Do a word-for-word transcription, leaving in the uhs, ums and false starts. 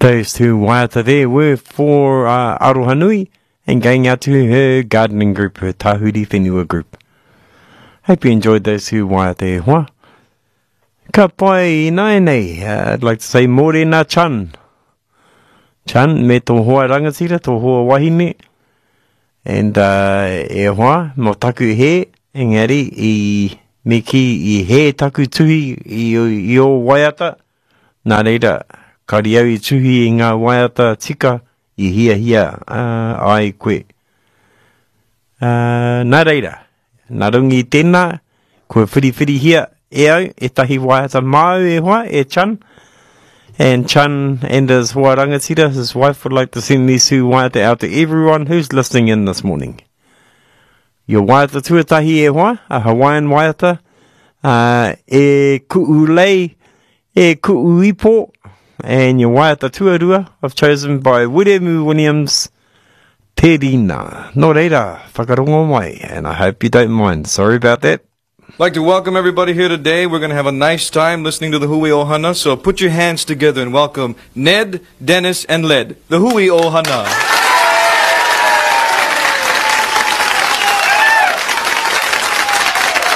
Those two waiata there were for uh, Aroha Nui and going out to her gardening group, her Tahuri Whenua group. Hope you enjoyed those two waiata e hoa. Ka pai nai nei, uh, I'd like to say Morena Chan. Chan me tō hoa rangatira, tō hoa wahine. And uh, e hoa, mo taku he, engari, i me ki i he taku tuhi i, i o waiata. Nā reira, kari au I tuhi I ngā waiata tika I hia hia uh, ai koe. Uh, nā reira, nā rungi tēnā, koe whiri whiri hia e au, e tahi waiata mau e hoa, e Chan. And Chan and his hoa rangatira, his wife, would like to send these two waiata out to everyone who's listening in this morning. Your waiata tuatahi e hoa, a Hawaiian waiata, uh, e ku'ulei, e ku'uipo, and your waiata tuarua, I've chosen by Wiremu Williams, Te Rina. Nō reira, whakarongo mai, and I hope you don't mind. Sorry about that. I'd like to welcome everybody here today. We're going to have a nice time listening to the Hui Ohana, so put your hands together and welcome Ned, Dennis, and Led, the Hui Ohana.